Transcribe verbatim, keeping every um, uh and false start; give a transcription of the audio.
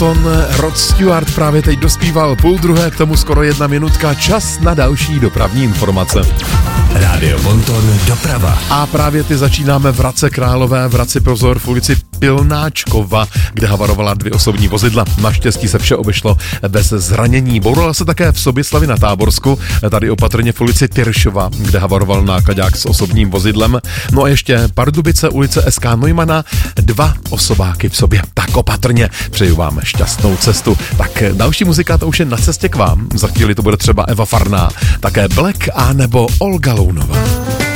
Bonton, Rod Stewart právě teď dospíval půl druhé, k tomu skoro jedna minutka, čas na další dopravní informace. Rádio Bonton doprava. A právě ty začínáme v Hradci Králové, v Hradci Prozor v ulici Pilnáčkova, kde havarovala dvě osobní vozidla. Naštěstí se vše obešlo bez zranění. Bourala se také v Soběslavi na Táborsku, tady opatrně v ulici Tyršova, kde havaroval nákladák s osobním vozidlem. No a ještě Pardubice, ulice S K Neumana, dva osobáky v sobě. Tak opatrně, přeju vám šťastnou cestu. Tak další muzika, to už je na cestě k vám. Za chvíli to bude třeba Eva Farná, také Black a nebo Olga Lounová.